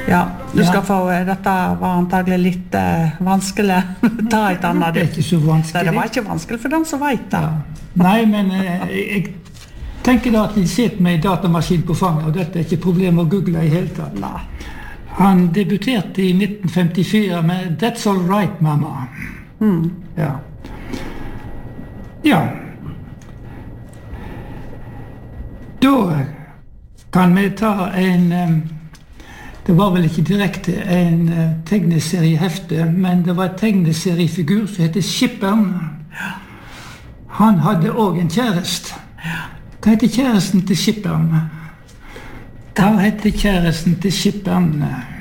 Ja, du skal få, dette var antagelig litt vanskelig, ta et annet. Det ikke så vanskelig. Nei, det var ikke vanskelig for den som vet det. Ja. Nei, men jeg tenker da at de sitter med en datamaskin på fanget, og dette ikke problem å google i hele tatt. Nei. Han debuterte i 1954 med That's All Right, Mama. Ja. Ja. Da kan vi ta det var vel ikke direkte en tegneseriehefte, men det var en tegneseriefigur som heter Skipperen. Han hadde også en kjæreste. Hva heter kjæresten til Skipperen? Hva heter kjæresten til Skipperen?